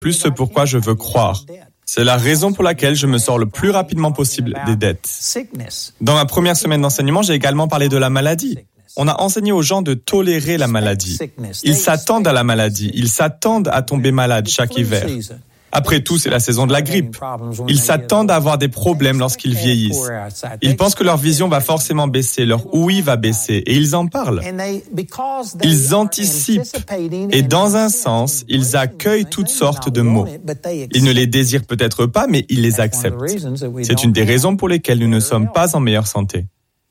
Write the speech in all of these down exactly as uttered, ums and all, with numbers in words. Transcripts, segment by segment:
plus ce pourquoi je veux croire. C'est la raison pour laquelle je me sors le plus rapidement possible des dettes. Dans ma première semaine d'enseignement, j'ai également parlé de la maladie. On a enseigné aux gens de tolérer la maladie. Ils s'attendent à la maladie, ils s'attendent à tomber malade chaque hiver. Après tout, c'est la saison de la grippe. Ils s'attendent à avoir des problèmes lorsqu'ils vieillissent. Ils pensent que leur vision va forcément baisser, leur ouïe va baisser, et ils en parlent. Ils anticipent, et dans un sens, ils accueillent toutes sortes de maux. Ils ne les désirent peut-être pas, mais ils les acceptent. C'est une des raisons pour lesquelles nous ne sommes pas en meilleure santé.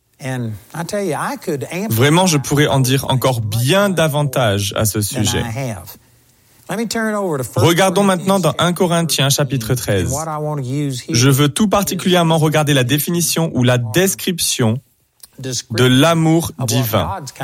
Vraiment, je pourrais en dire encore bien davantage à ce sujet. Regardons maintenant dans premier Corinthiens chapitre treize. Je veux tout particulièrement regarder la définition ou la description de l'amour divin.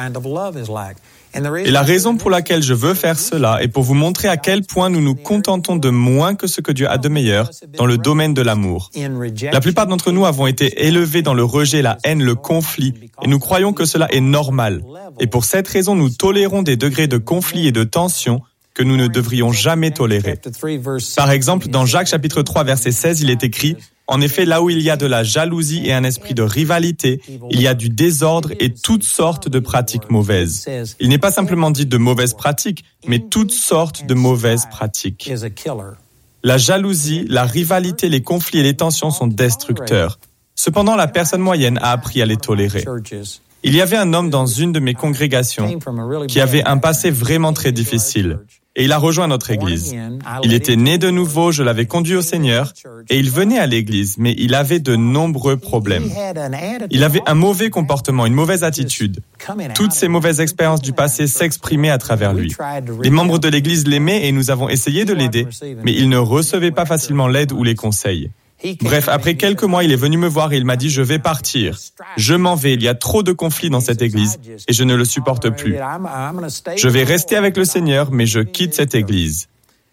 Et la raison pour laquelle je veux faire cela est pour vous montrer à quel point nous nous contentons de moins que ce que Dieu a de meilleur dans le domaine de l'amour. La plupart d'entre nous avons été élevés dans le rejet, la haine, le conflit, et nous croyons que cela est normal. Et pour cette raison, nous tolérons des degrés de conflit et de tension que nous ne devrions jamais tolérer. Par exemple, dans Jacques chapitre trois, verset seize, il est écrit « En effet, là où il y a de la jalousie et un esprit de rivalité, il y a du désordre et toutes sortes de pratiques mauvaises. » Il n'est pas simplement dit de mauvaises pratiques, mais toutes sortes de mauvaises pratiques. La jalousie, la rivalité, les conflits et les tensions sont destructeurs. Cependant, la personne moyenne a appris à les tolérer. Il y avait un homme dans une de mes congrégations qui avait un passé vraiment très difficile. Et il a rejoint notre église. Il était né de nouveau, je l'avais conduit au Seigneur, et il venait à l'église, mais il avait de nombreux problèmes. Il avait un mauvais comportement, une mauvaise attitude. Toutes ces mauvaises expériences du passé s'exprimaient à travers lui. Les membres de l'église l'aimaient et nous avons essayé de l'aider, mais il ne recevait pas facilement l'aide ou les conseils. Bref, après quelques mois, il est venu me voir et il m'a dit « Je vais partir. Je m'en vais, il y a trop de conflits dans cette église et je ne le supporte plus. Je vais rester avec le Seigneur, mais je quitte cette église. »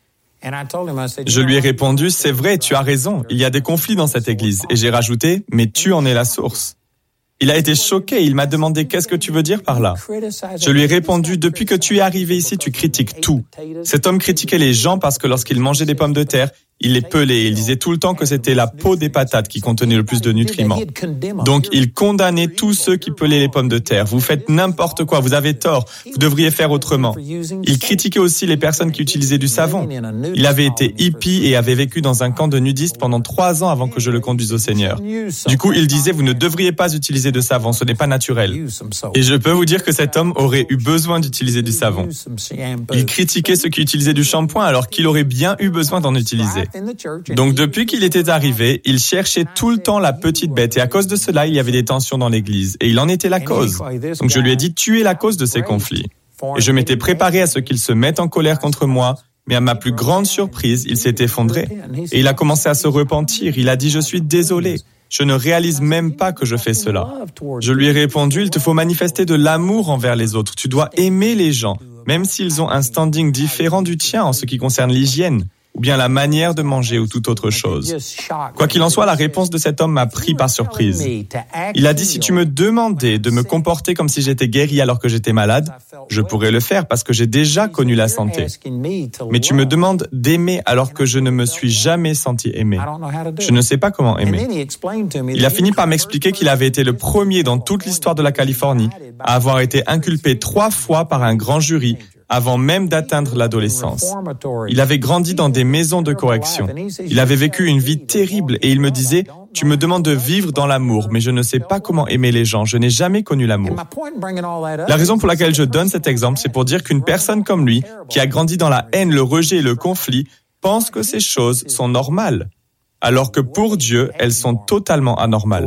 Je lui ai répondu « C'est vrai, tu as raison, il y a des conflits dans cette église. » Et j'ai rajouté « Mais tu en es la source. » Il a été choqué, il m'a demandé « Qu'est-ce que tu veux dire par là ?» Je lui ai répondu « Depuis que tu es arrivé ici, tu critiques tout. » Cet homme critiquait les gens parce que lorsqu'il mangeait des pommes de terre, il les pelait, il disait tout le temps que c'était la peau des patates qui contenait le plus de nutriments. Donc, il condamnait tous ceux qui pelaient les pommes de terre. Vous faites n'importe quoi, vous avez tort, vous devriez faire autrement. Il critiquait aussi les personnes qui utilisaient du savon. Il avait été hippie et avait vécu dans un camp de nudistes pendant trois ans avant que je le conduise au Seigneur. Du coup, il disait, vous ne devriez pas utiliser de savon, ce n'est pas naturel. Et je peux vous dire que cet homme aurait eu besoin d'utiliser du savon. Il critiquait ceux qui utilisaient du shampoing alors qu'il aurait bien eu besoin d'en utiliser. Donc depuis qu'il était arrivé, il cherchait tout le temps la petite bête et à cause de cela, il y avait des tensions dans l'église et il en était la cause. Donc je lui ai dit, tu es la cause de ces conflits. Et je m'étais préparé à ce qu'il se mette en colère contre moi, mais à ma plus grande surprise, il s'est effondré. Et il a commencé à se repentir, il a dit, je suis désolé. Je ne réalise même pas que je fais cela. Je lui ai répondu, il te faut manifester de l'amour envers les autres. Tu dois aimer les gens, même s'ils ont un standing différent du tien en ce qui concerne l'hygiène, ou bien la manière de manger ou toute autre chose. Quoi qu'il en soit, la réponse de cet homme m'a pris par surprise. Il a dit, si tu me demandais de me comporter comme si j'étais guéri alors que j'étais malade, je pourrais le faire parce que j'ai déjà connu la santé. Mais tu me demandes d'aimer alors que je ne me suis jamais senti aimé. Je ne sais pas comment aimer. Il a fini par m'expliquer qu'il avait été le premier dans toute l'histoire de la Californie à avoir été inculpé trois fois par un grand jury avant même d'atteindre l'adolescence. Il avait grandi dans des maisons de correction. Il avait vécu une vie terrible et il me disait, tu me demandes de vivre dans l'amour, mais je ne sais pas comment aimer les gens. Je n'ai jamais connu l'amour. La raison pour laquelle je donne cet exemple, c'est pour dire qu'une personne comme lui, qui a grandi dans la haine, le rejet et le conflit, pense que ces choses sont normales, alors que pour Dieu, elles sont totalement anormales.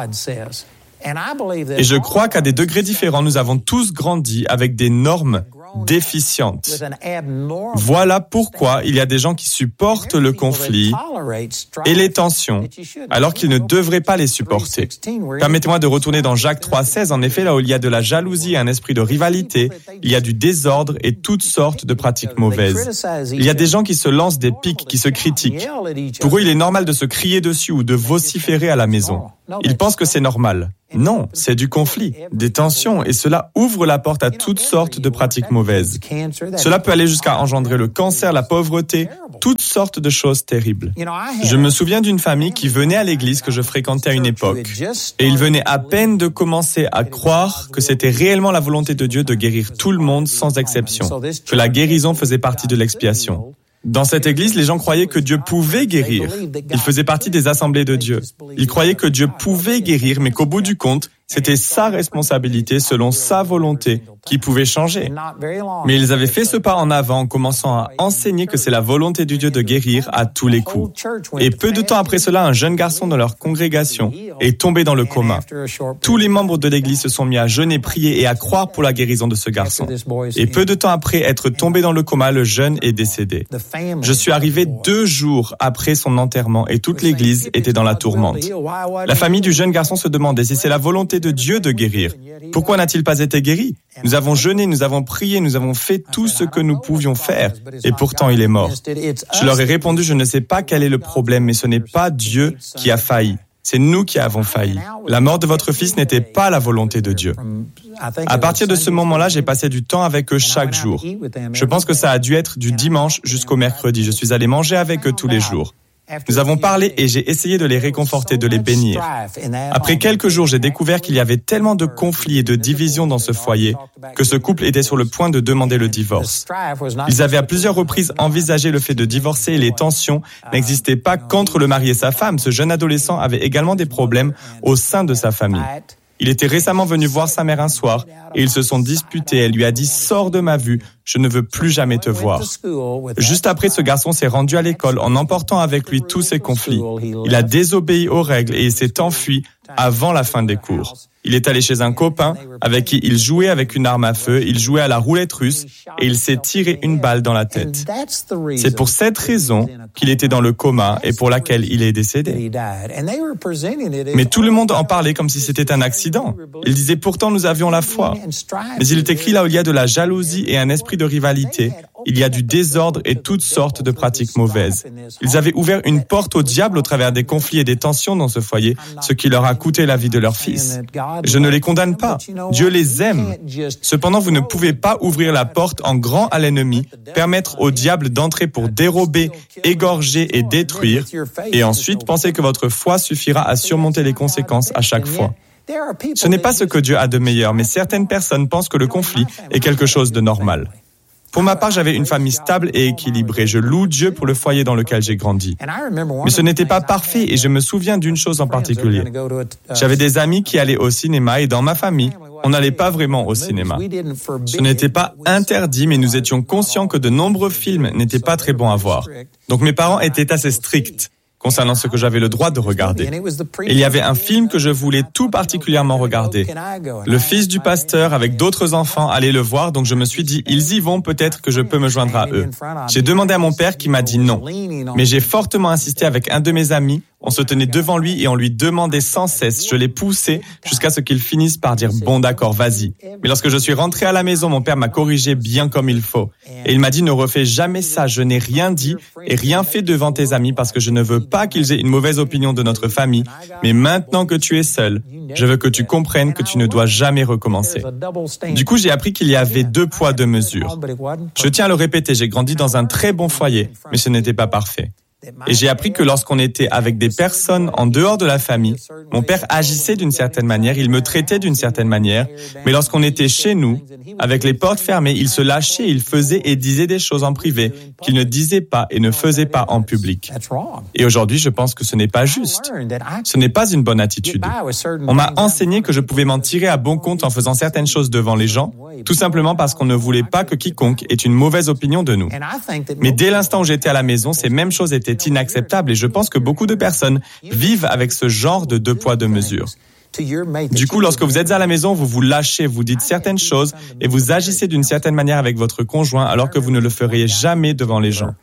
Et je crois qu'à des degrés différents, nous avons tous grandi avec des normes déficientes. Voilà pourquoi il y a des gens qui supportent le conflit et les tensions, alors qu'ils ne devraient pas les supporter. Permettez-moi de retourner dans Jacques trois seize. En effet, là où il y a de la jalousie et un esprit de rivalité, il y a du désordre et toutes sortes de pratiques mauvaises. Il y a des gens qui se lancent des piques, qui se critiquent. Pour eux, il est normal de se crier dessus ou de vociférer à la maison. Ils pensent que c'est normal. Non, c'est du conflit, des tensions, et cela ouvre la porte à toutes sortes de pratiques mauvaises. Cela peut aller jusqu'à engendrer le cancer, la pauvreté, toutes sortes de choses terribles. Je me souviens d'une famille qui venait à l'église que je fréquentais à une époque, et ils venaient à peine de commencer à croire que c'était réellement la volonté de Dieu de guérir tout le monde sans exception, que la guérison faisait partie de l'expiation. Dans cette église, les gens croyaient que Dieu pouvait guérir. Ils faisaient partie des assemblées de Dieu. Ils croyaient que Dieu pouvait guérir, mais qu'au bout du compte, c'était sa responsabilité selon sa volonté qui pouvait changer. Mais ils avaient fait ce pas en avant en commençant à enseigner que c'est la volonté du Dieu de guérir à tous les coups. Et peu de temps après cela, un jeune garçon de leur congrégation est tombé dans le coma. Tous les membres de l'église se sont mis à jeûner, prier et à croire pour la guérison de ce garçon. Et peu de temps après être tombé dans le coma, le jeune est décédé. Je suis arrivé deux jours après son enterrement et toute l'église était dans la tourmente. La famille du jeune garçon se demandait si c'est la volonté de Dieu de guérir. Pourquoi n'a-t-il pas été guéri? Nous avons jeûné, nous avons prié, nous avons fait tout ce que nous pouvions faire et pourtant il est mort. Je leur ai répondu, je ne sais pas quel est le problème, mais ce n'est pas Dieu qui a failli. C'est nous qui avons failli. La mort de votre fils n'était pas la volonté de Dieu. À partir de ce moment-là, j'ai passé du temps avec eux chaque jour. Je pense que ça a dû être du dimanche jusqu'au mercredi. Je suis allé manger avec eux tous les jours. Nous avons parlé et j'ai essayé de les réconforter, de les bénir. Après quelques jours, j'ai découvert qu'il y avait tellement de conflits et de divisions dans ce foyer que ce couple était sur le point de demander le divorce. Ils avaient à plusieurs reprises envisagé le fait de divorcer et les tensions n'existaient pas qu'entre le mari et sa femme. Ce jeune adolescent avait également des problèmes au sein de sa famille. Il était récemment venu voir sa mère un soir et ils se sont disputés. Elle lui a dit « Sors de ma vue, je ne veux plus jamais te voir ». Juste après, ce garçon s'est rendu à l'école en emportant avec lui tous ses conflits. Il a désobéi aux règles et il s'est enfui avant la fin des cours. Il est allé chez un copain avec qui il jouait avec une arme à feu, il jouait à la roulette russe et il s'est tiré une balle dans la tête. C'est pour cette raison qu'il était dans le coma et pour laquelle il est décédé. Mais tout le monde en parlait comme si c'était un accident. Il disait pourtant nous avions la foi. Mais il est écrit là où il y a de la jalousie et un esprit de rivalité, il y a du désordre et toutes sortes de pratiques mauvaises. Ils avaient ouvert une porte au diable au travers des conflits et des tensions dans ce foyer, ce qui leur a coûté la vie de leur fils. Je ne les condamne pas. Dieu les aime. Cependant, vous ne pouvez pas ouvrir la porte en grand à l'ennemi, permettre au diable d'entrer pour dérober, égorger et détruire, et ensuite penser que votre foi suffira à surmonter les conséquences à chaque fois. Ce n'est pas ce que Dieu a de meilleur, mais certaines personnes pensent que le conflit est quelque chose de normal. Pour ma part, j'avais une famille stable et équilibrée. Je loue Dieu pour le foyer dans lequel j'ai grandi. Mais ce n'était pas parfait et je me souviens d'une chose en particulier. J'avais des amis qui allaient au cinéma et dans ma famille, on n'allait pas vraiment au cinéma. Ce n'était pas interdit, mais nous étions conscients que de nombreux films n'étaient pas très bons à voir. Donc mes parents étaient assez stricts concernant ce que j'avais le droit de regarder. Et il y avait un film que je voulais tout particulièrement regarder. Le fils du pasteur avec d'autres enfants allait le voir, donc je me suis dit, ils y vont, peut-être que je peux me joindre à eux. J'ai demandé à mon père qui m'a dit non. Mais j'ai fortement insisté avec un de mes amis. On se tenait devant lui et on lui demandait sans cesse. Je l'ai poussé jusqu'à ce qu'il finisse par dire « Bon, d'accord, vas-y ». Mais lorsque je suis rentré à la maison, mon père m'a corrigé bien comme il faut. Et il m'a dit « Ne refais jamais ça, je n'ai rien dit et rien fait devant tes amis parce que je ne veux pas qu'ils aient une mauvaise opinion de notre famille. Mais maintenant que tu es seul, je veux que tu comprennes que tu ne dois jamais recommencer. » Du coup, j'ai appris qu'il y avait deux poids, deux mesures. Je tiens à le répéter, j'ai grandi dans un très bon foyer, mais ce n'était pas parfait. Et j'ai appris que lorsqu'on était avec des personnes en dehors de la famille, mon père agissait d'une certaine manière, il me traitait d'une certaine manière, mais lorsqu'on était chez nous, avec les portes fermées, il se lâchait, il faisait et disait des choses en privé qu'il ne disait pas et ne faisait pas en public. Et aujourd'hui, je pense que ce n'est pas juste. Ce n'est pas une bonne attitude. On m'a enseigné que je pouvais m'en tirer à bon compte en faisant certaines choses devant les gens, tout simplement parce qu'on ne voulait pas que quiconque ait une mauvaise opinion de nous. Mais dès l'instant où j'étais à la maison, ces mêmes choses étaient inacceptable et je pense que beaucoup de personnes vivent avec ce genre de deux poids, deux mesures. Du coup, lorsque vous êtes à la maison, vous vous lâchez, vous dites certaines choses et vous agissez d'une certaine manière avec votre conjoint alors que vous ne le feriez jamais devant les gens.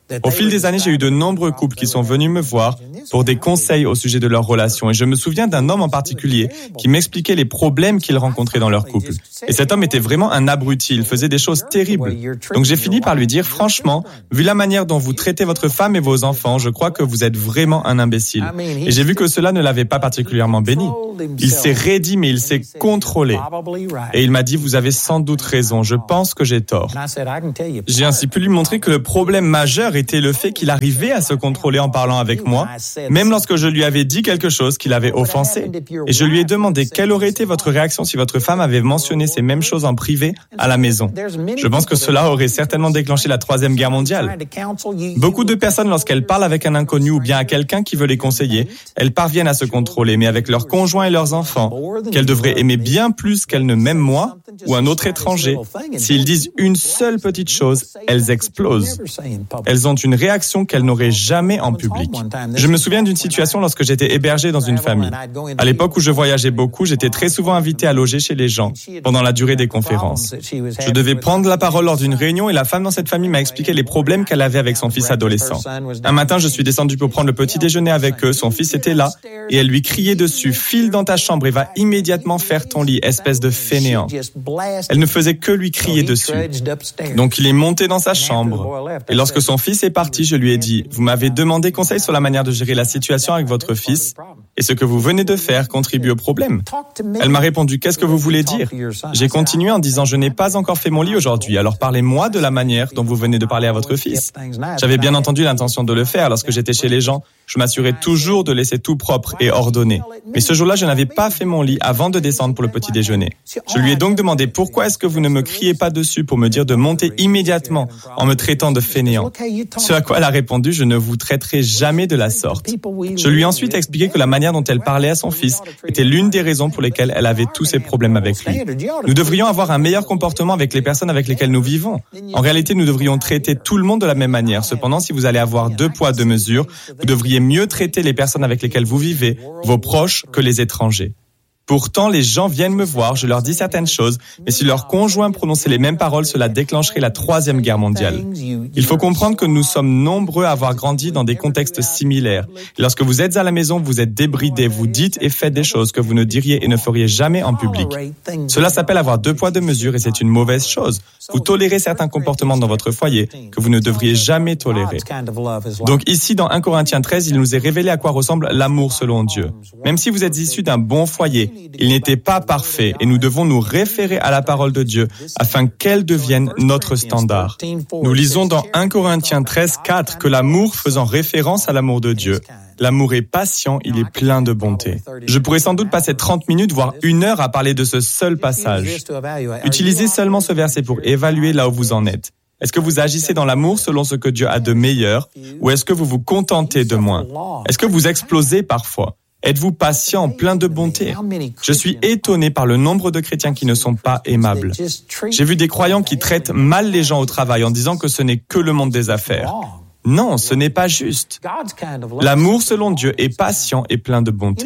Au fil des années, j'ai eu de nombreux couples qui sont venus me voir pour des conseils au sujet de leur relation. Et je me souviens d'un homme en particulier qui m'expliquait les problèmes qu'il rencontrait dans leur couple. Et cet homme était vraiment un abruti, il faisait des choses terribles. Donc j'ai fini par lui dire, franchement, vu la manière dont vous traitez votre femme et vos enfants, je crois que vous êtes vraiment un imbécile. Et j'ai vu que cela ne l'avait pas particulièrement béni. Il s'est raidi, mais il s'est contrôlé. Et il m'a dit, vous avez sans doute raison, je pense que j'ai tort. J'ai ainsi pu lui montrer que le problème majeur était le fait qu'il arrivait à se contrôler en parlant avec moi, même lorsque je lui avais dit quelque chose qui l'avait offensé. Et je lui ai demandé quelle aurait été votre réaction si votre femme avait mentionné ces mêmes choses en privé à la maison. Je pense que cela aurait certainement déclenché la troisième guerre mondiale. Beaucoup de personnes, lorsqu'elles parlent avec un inconnu ou bien à quelqu'un qui veut les conseiller, elles parviennent à se contrôler, mais avec leur conjoint et leurs enfants, qu'elles devraient aimer bien plus qu'elles ne m'aiment moi ou un autre étranger, s'ils disent une seule petite chose, elles explosent. Elles ont une réaction qu'elles n'auraient jamais en public. Je me souviens d'une situation lorsque j'étais hébergé dans une famille. À l'époque où je voyageais beaucoup, j'étais très souvent invité à loger chez les gens pendant la durée des conférences. Je devais prendre la parole lors d'une réunion et la femme dans cette famille m'a expliqué les problèmes qu'elle avait avec son fils adolescent. Un matin, je suis descendu pour prendre le petit déjeuner avec eux. Son fils était là et elle lui criait dessus, file dans ta chambre et va immédiatement faire ton lit, espèce de fainéant. Elle ne faisait que lui crier dessus. Donc il est monté dans sa chambre. Et lorsque son fils est parti, je lui ai dit, vous m'avez demandé conseil sur la manière de gérer la situation avec votre fils et ce que vous venez de faire contribue au problème. Elle m'a répondu, qu'est-ce que vous voulez dire? J'ai continué en disant, je n'ai pas encore fait mon lit aujourd'hui, alors parlez-moi de la manière dont vous venez de parler à votre fils. J'avais bien entendu l'intention de le faire lorsque j'étais chez les gens. Je m'assurais toujours de laisser tout propre et ordonné. Mais ce jour-là, je n'avais pas fait mon lit avant de descendre pour le petit déjeuner. Je lui ai donc demandé, pourquoi est-ce que vous ne me criez pas dessus pour me dire de monter immédiatement en me traitant de fainéant? Ce à quoi elle a répondu, je ne vous traiterai jamais de la sorte. Je lui ai ensuite expliqué que la manière dont elle parlait à son fils était l'une des raisons pour lesquelles elle avait tous ces problèmes avec lui. Nous devrions avoir un meilleur comportement avec les personnes avec lesquelles nous vivons. En réalité, nous devrions traiter tout le monde de la même manière. Cependant, si vous allez avoir deux poids, deux mesures, vous devriez mieux traiter les personnes avec lesquelles vous vivez, vos proches, que les étrangers. Pourtant, les gens viennent me voir, je leur dis certaines choses, mais si leur conjoint prononçait les mêmes paroles, cela déclencherait la troisième guerre mondiale. Il faut comprendre que nous sommes nombreux à avoir grandi dans des contextes similaires. Et lorsque vous êtes à la maison, vous êtes débridés, vous dites et faites des choses que vous ne diriez et ne feriez jamais en public. Cela s'appelle avoir deux poids, deux mesures et c'est une mauvaise chose. Vous tolérez certains comportements dans votre foyer que vous ne devriez jamais tolérer. Donc ici, dans un Corinthiens treize, il nous est révélé à quoi ressemble l'amour selon Dieu. Même si vous êtes issus d'un bon foyer, il n'était pas parfait et nous devons nous référer à la parole de Dieu afin qu'elle devienne notre standard. Nous lisons dans un Corinthiens treize, quatre que l'amour faisant référence à l'amour de Dieu, l'amour est patient, il est plein de bonté. Je pourrais sans doute passer trente minutes, voire une heure à parler de ce seul passage. Utilisez seulement ce verset pour évaluer là où vous en êtes. Est-ce que vous agissez dans l'amour selon ce que Dieu a de meilleur ou est-ce que vous vous contentez de moins? Est-ce que vous explosez parfois? Êtes-vous patient, plein de bonté? Je suis étonné par le nombre de chrétiens qui ne sont pas aimables. J'ai vu des croyants qui traitent mal les gens au travail en disant que ce n'est que le monde des affaires. Non, ce n'est pas juste. L'amour selon Dieu est patient et plein de bonté.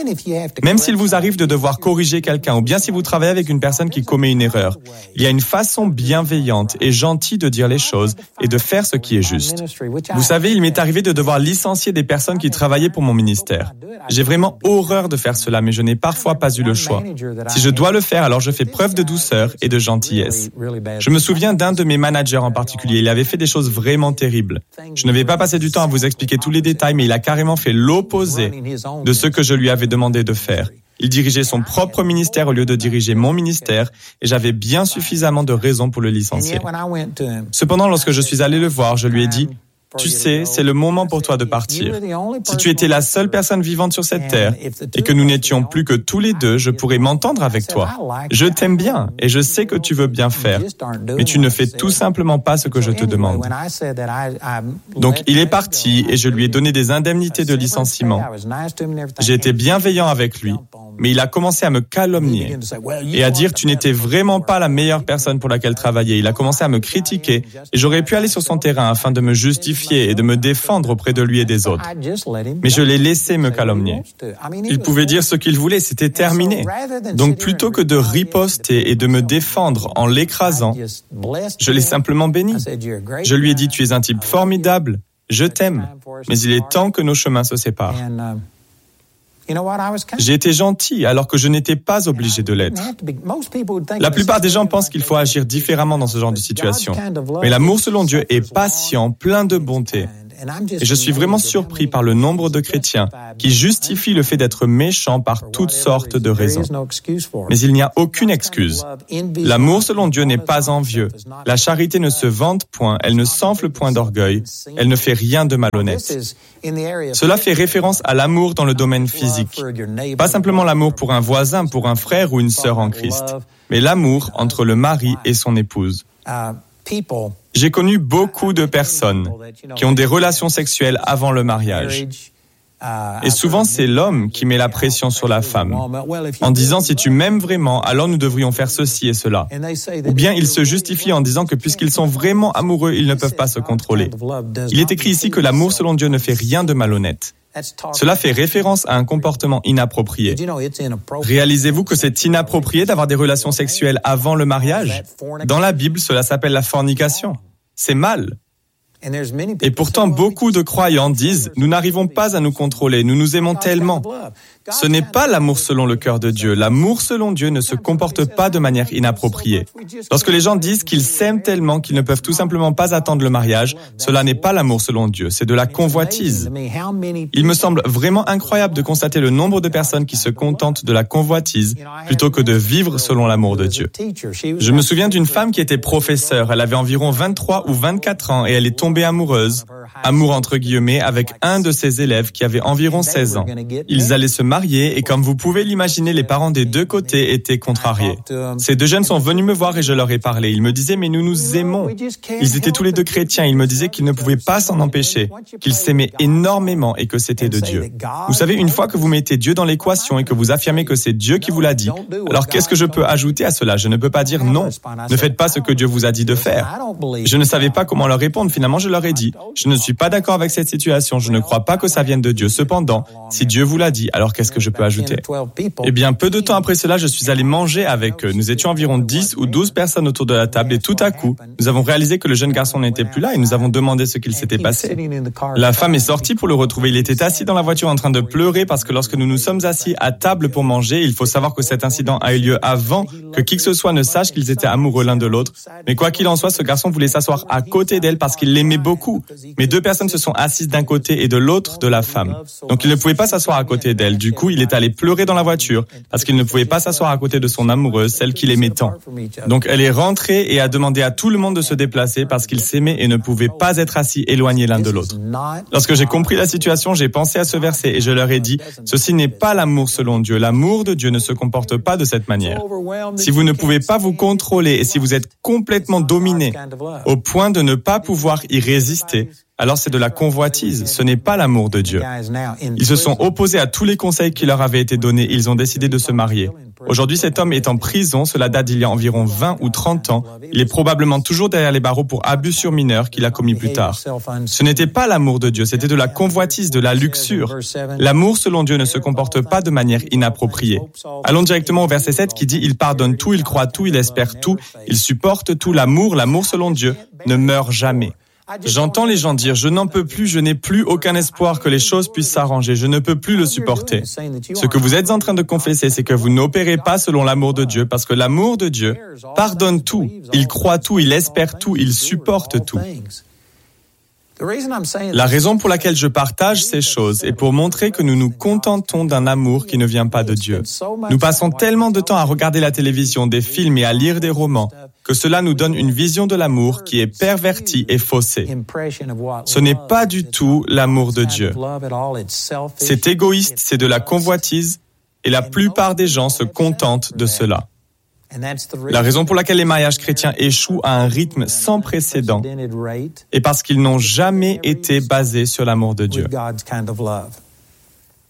Même s'il vous arrive de devoir corriger quelqu'un ou bien si vous travaillez avec une personne qui commet une erreur, il y a une façon bienveillante et gentille de dire les choses et de faire ce qui est juste. Vous savez, il m'est arrivé de devoir licencier des personnes qui travaillaient pour mon ministère. J'ai vraiment horreur de faire cela, mais je n'ai parfois pas eu le choix. Si je dois le faire, alors je fais preuve de douceur et de gentillesse. Je me souviens d'un de mes managers en particulier. Il avait fait des choses vraiment terribles. Je ne vais pas passer du temps à vous expliquer tous les détails, mais il a carrément fait l'opposé de ce que je lui avais demandé de faire. Il dirigeait son propre ministère au lieu de diriger mon ministère et j'avais bien suffisamment de raisons pour le licencier. Cependant, lorsque je suis allé le voir, je lui ai dit « Tu sais, c'est le moment pour toi de partir. Si tu étais la seule personne vivante sur cette terre et que nous n'étions plus que tous les deux, je pourrais m'entendre avec toi. Je t'aime bien et je sais que tu veux bien faire, mais tu ne fais tout simplement pas ce que je te demande. » Donc il est parti et je lui ai donné des indemnités de licenciement. J'ai été bienveillant avec lui mais il a commencé à me calomnier et à dire « tu n'étais vraiment pas la meilleure personne pour laquelle travailler ». Il a commencé à me critiquer et j'aurais pu aller sur son terrain afin de me justifier et de me défendre auprès de lui et des autres. Mais je l'ai laissé me calomnier. Il pouvait dire ce qu'il voulait, c'était terminé. Donc plutôt que de riposter et de me défendre en l'écrasant, je l'ai simplement béni. Je lui ai dit « tu es un type formidable, je t'aime, mais il est temps que nos chemins se séparent ». J'ai été gentil alors que je n'étais pas obligé de l'être. La plupart des gens pensent qu'il faut agir différemment dans ce genre de situation. Mais l'amour selon Dieu est patient, plein de bonté. Et je suis vraiment surpris par le nombre de chrétiens qui justifient le fait d'être méchants par toutes sortes de raisons. Mais il n'y a aucune excuse. L'amour selon Dieu n'est pas envieux. La charité ne se vante point, elle ne s'enfle point d'orgueil, elle ne fait rien de malhonnête. Cela fait référence à l'amour dans le domaine physique. Pas simplement l'amour pour un voisin, pour un frère ou une sœur en Christ, mais l'amour entre le mari et son épouse. J'ai connu beaucoup de personnes qui ont des relations sexuelles avant le mariage. Et souvent, c'est l'homme qui met la pression sur la femme, en disant « si tu m'aimes vraiment, alors nous devrions faire ceci et cela ». Ou bien ils se justifient en disant que puisqu'ils sont vraiment amoureux, ils ne peuvent pas se contrôler. Il est écrit ici que l'amour selon Dieu ne fait rien de malhonnête. Cela fait référence à un comportement inapproprié. Réalisez-vous que c'est inapproprié d'avoir des relations sexuelles avant le mariage? Dans la Bible, cela s'appelle la fornication. C'est mal. Et pourtant, beaucoup de croyants disent « nous n'arrivons pas à nous contrôler, nous nous aimons tellement ». Ce n'est pas l'amour selon le cœur de Dieu. L'amour selon Dieu ne se comporte pas de manière inappropriée. Lorsque les gens disent qu'ils s'aiment tellement qu'ils ne peuvent tout simplement pas attendre le mariage, cela n'est pas l'amour selon Dieu, c'est de la convoitise. Il me semble vraiment incroyable de constater le nombre de personnes qui se contentent de la convoitise plutôt que de vivre selon l'amour de Dieu. Je me souviens d'une femme qui était professeure. Elle avait environ vingt-trois ou vingt-quatre ans et elle est tombée amoureuse, amour entre guillemets, avec un de ses élèves qui avait environ seize ans. Ils allaient se mariés et comme vous pouvez l'imaginer, les parents des deux côtés étaient contrariés. Ces deux jeunes sont venus me voir et je leur ai parlé. Ils me disaient, mais nous nous aimons. Ils étaient tous les deux chrétiens. Ils me disaient qu'ils ne pouvaient pas s'en empêcher, qu'ils s'aimaient énormément et que c'était de Dieu. Vous savez, une fois que vous mettez Dieu dans l'équation et que vous affirmez que c'est Dieu qui vous l'a dit, alors qu'est-ce que je peux ajouter à cela? Je ne peux pas dire non. Ne faites pas ce que Dieu vous a dit de faire. Je ne savais pas comment leur répondre. Finalement, je leur ai dit, je ne suis pas d'accord avec cette situation. Je ne crois pas que ça vienne de Dieu. Cependant, si Dieu vous l'a dit, alors qu'est-ce que je peux ajouter? Eh bien, peu de temps après cela, je suis allé manger avec eux. Nous étions environ dix ou douze personnes autour de la table et tout à coup, nous avons réalisé que le jeune garçon n'était plus là et nous avons demandé ce qu'il s'était passé. La femme est sortie pour le retrouver. Il était assis dans la voiture en train de pleurer parce que lorsque nous nous sommes assis à table pour manger, il faut savoir que cet incident a eu lieu avant que qui que ce soit ne sache qu'ils étaient amoureux l'un de l'autre. Mais quoi qu'il en soit, ce garçon voulait s'asseoir à côté d'elle parce qu'il l'aimait beaucoup. Mais deux personnes se sont assises d'un côté et de l'autre de la femme. Donc il ne pouvait pas s'asseoir à côté d'elle. Du coup, il est allé pleurer dans la voiture parce qu'il ne pouvait pas s'asseoir à côté de son amoureuse, celle qu'il aimait tant. Donc elle est rentrée et a demandé à tout le monde de se déplacer parce qu'ils s'aimaient et ne pouvaient pas être assis éloignés l'un de l'autre. Lorsque j'ai compris la situation, j'ai pensé à ce verset et je leur ai dit, ceci n'est pas l'amour selon Dieu. L'amour de Dieu ne se comporte pas de cette manière. Si vous ne pouvez pas vous contrôler et si vous êtes complètement dominé au point de ne pas pouvoir y résister, alors c'est de la convoitise, ce n'est pas l'amour de Dieu. Ils se sont opposés à tous les conseils qui leur avaient été donnés, ils ont décidé de se marier. Aujourd'hui, cet homme est en prison, cela date d'il y a environ vingt ou trente ans. Il est probablement toujours derrière les barreaux pour abus sur mineurs qu'il a commis plus tard. Ce n'était pas l'amour de Dieu, c'était de la convoitise, de la luxure. L'amour selon Dieu ne se comporte pas de manière inappropriée. Allons directement au verset sept qui dit « Il pardonne tout, il croit tout, il espère tout, il supporte tout. L'amour, l'amour selon Dieu, ne meurt jamais. » J'entends les gens dire « Je n'en peux plus, je n'ai plus aucun espoir que les choses puissent s'arranger, je ne peux plus le supporter. » Ce que vous êtes en train de confesser, c'est que vous n'opérez pas selon l'amour de Dieu, parce que l'amour de Dieu pardonne tout, il croit tout, il espère tout, il supporte tout. La raison pour laquelle je partage ces choses est pour montrer que nous nous contentons d'un amour qui ne vient pas de Dieu. Nous passons tellement de temps à regarder la télévision, des films et à lire des romans que cela nous donne une vision de l'amour qui est pervertie et faussée. Ce n'est pas du tout l'amour de Dieu. C'est égoïste, c'est de la convoitise et la plupart des gens se contentent de cela. La raison pour laquelle les mariages chrétiens échouent à un rythme sans précédent est parce qu'ils n'ont jamais été basés sur l'amour de Dieu.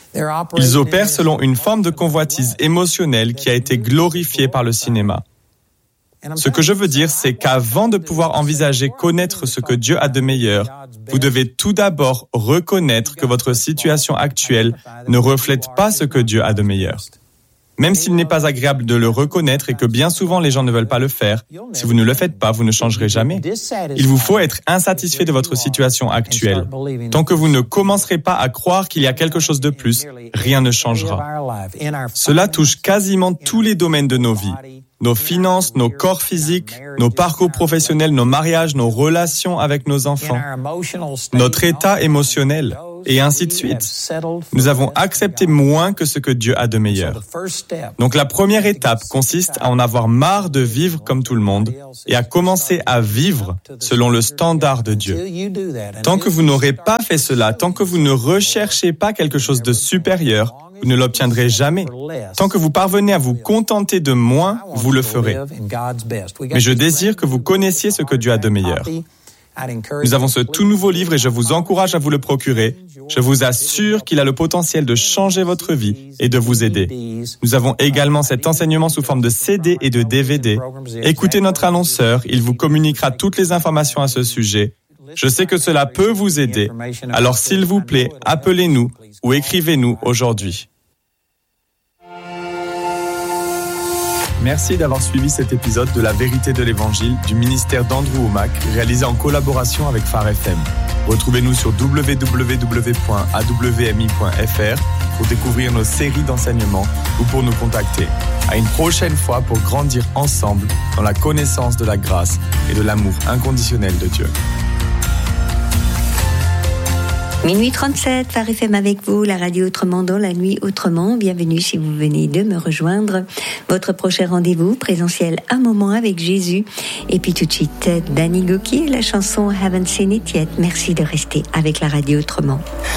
Ils opèrent selon une forme de convoitise émotionnelle qui a été glorifiée par le cinéma. Ce que je veux dire, c'est qu'avant de pouvoir envisager connaître ce que Dieu a de meilleur, vous devez tout d'abord reconnaître que votre situation actuelle ne reflète pas ce que Dieu a de meilleur. Même s'il n'est pas agréable de le reconnaître et que bien souvent les gens ne veulent pas le faire, si vous ne le faites pas, vous ne changerez jamais. Il vous faut être insatisfait de votre situation actuelle. Tant que vous ne commencerez pas à croire qu'il y a quelque chose de plus, rien ne changera. Cela touche quasiment tous les domaines de nos vies. Nos finances, nos corps physiques, nos parcours professionnels, nos mariages, nos relations avec nos enfants, notre état émotionnel, et ainsi de suite. Nous avons accepté moins que ce que Dieu a de meilleur. Donc la première étape consiste à en avoir marre de vivre comme tout le monde et à commencer à vivre selon le standard de Dieu. Tant que vous n'aurez pas fait cela, tant que vous ne recherchez pas quelque chose de supérieur, vous ne l'obtiendrez jamais. Tant que vous parvenez à vous contenter de moins, vous le ferez. Mais je désire que vous connaissiez ce que Dieu a de meilleur. Nous avons ce tout nouveau livre et je vous encourage à vous le procurer. Je vous assure qu'il a le potentiel de changer votre vie et de vous aider. Nous avons également cet enseignement sous forme de C D et de D V D. Écoutez notre annonceur, il vous communiquera toutes les informations à ce sujet. Je sais que cela peut vous aider. Alors s'il vous plaît, appelez-nous ou écrivez-nous aujourd'hui. Merci d'avoir suivi cet épisode de La Vérité de l'Évangile du ministère d'Andrew Wommack, réalisé en collaboration avec Phare F M. Retrouvez-nous sur w w w point a w m i point f r pour découvrir nos séries d'enseignements ou pour nous contacter. À une prochaine fois pour grandir ensemble dans la connaissance de la grâce et de l'amour inconditionnel de Dieu. Minuit trente-sept, Phare F M avec vous, la radio autrement dans la nuit autrement. Bienvenue si vous venez de me rejoindre. Votre prochain rendez-vous présentiel Un moment avec Jésus. Et puis tout de suite, Danny Gokey, la chanson Haven't Seen It Yet. Merci de rester avec la radio autrement.